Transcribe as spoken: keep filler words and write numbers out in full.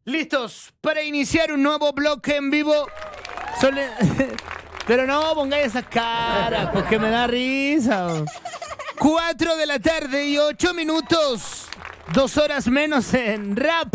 Listos para iniciar un nuevo bloque en vivo. Sole- Pero no pongáis esas caras, porque me da risa. Cuatro de la tarde y ocho minutos. Dos horas menos en Rap